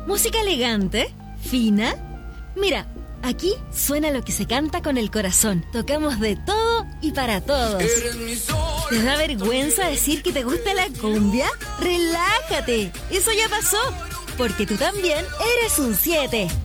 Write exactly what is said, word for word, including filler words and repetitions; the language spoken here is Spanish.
Música elegante, fina. Mira, aquí suena lo que se canta con el corazón. Tocamos de todo y para todos. ¿Te da vergüenza decir que te gusta la cumbia? ¡Relájate! Eso ya pasó, porque tú también eres un siete.